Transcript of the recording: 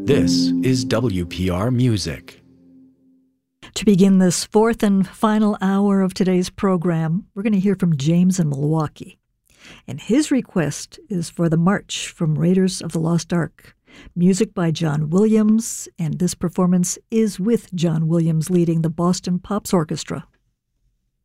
This is WPR Music. To begin this fourth and final hour of today's program, we're going to hear from James in Milwaukee. And his request is for the March from Raiders of the Lost Ark. Music by John Williams, and this performance is with John Williams leading the Boston Pops Orchestra.